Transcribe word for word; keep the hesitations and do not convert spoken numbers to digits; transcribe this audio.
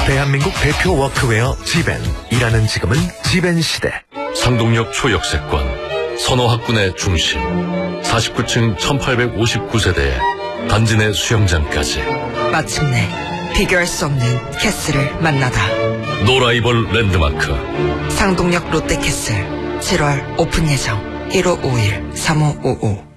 대한민국 대표 워크웨어 지벤. 일하는 지금은 지벤 시대. 상동역 초역세권, 선호학군의 중심, 사십구 층 천팔백오십구 세대에 단지 내 수영장까지. 마침내 비교할 수 없는 캐슬을 만나다. 노라이벌 랜드마크 상동역 롯데캐슬 칠월 오픈 예정. 일오오일 삼오오오